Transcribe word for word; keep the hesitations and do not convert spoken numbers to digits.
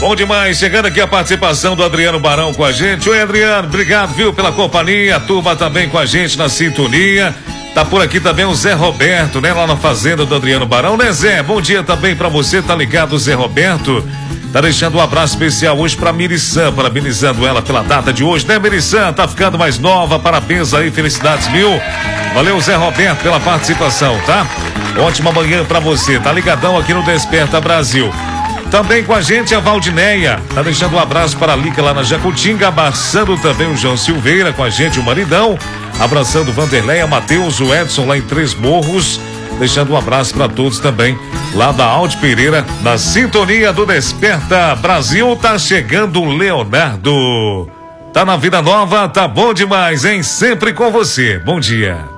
Bom demais, chegando aqui a participação do Adriano Barão com a gente. Oi, Adriano, obrigado, viu, pela companhia, a turma também com a gente na sintonia. Tá por aqui também o Zé Roberto, né, lá na fazenda do Adriano Barão, né, Zé? Bom dia também pra você, tá ligado, Zé Roberto? Tá deixando um abraço especial hoje pra Miriçã, parabenizando ela pela data de hoje, né, Miriçã? Tá ficando mais nova, parabéns aí, felicidades mil. Valeu, Zé Roberto, pela participação, tá? Ótima manhã pra você, tá ligadão aqui no Desperta Brasil. Também com a gente a Valdineia, tá deixando um abraço para a Lica lá na Jacutinga, abraçando também o João Silveira com a gente, o maridão, abraçando o Vanderleia, Matheus, o Edson lá em Três Morros, deixando um abraço para todos também lá da Alde Pereira, na sintonia do Desperta Brasil. Tá chegando o Leonardo, tá na Vida Nova, tá bom demais, hein? Sempre com você, bom dia.